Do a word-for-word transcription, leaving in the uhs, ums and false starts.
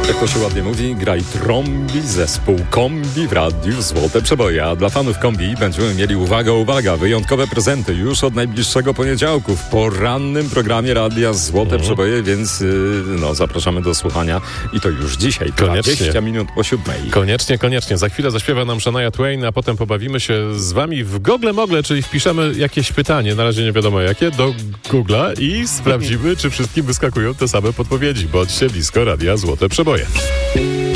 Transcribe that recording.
Jak to się ładnie mówi, graj trąbi, zespół kombi w radiu Złote Przeboje. A dla fanów kombi będziemy mieli, uwaga, uwaga, wyjątkowe prezenty już od najbliższego poniedziałku w porannym programie radia Złote mm. Przeboje, więc yy, no, zapraszamy do słuchania i to już dzisiaj, koniecznie. dwadzieścia minut po siódmej. Koniecznie, koniecznie. Za chwilę zaśpiewa nam Shania Twain, a potem pobawimy się z wami w Gogle Mogle, czyli wpiszemy jakieś pytanie, na razie nie wiadomo jakie, do Google'a i sprawdzimy, czy wszystkim wyskakują te same podpowiedzi. Bądźcie blisko radia Złote Przeboje.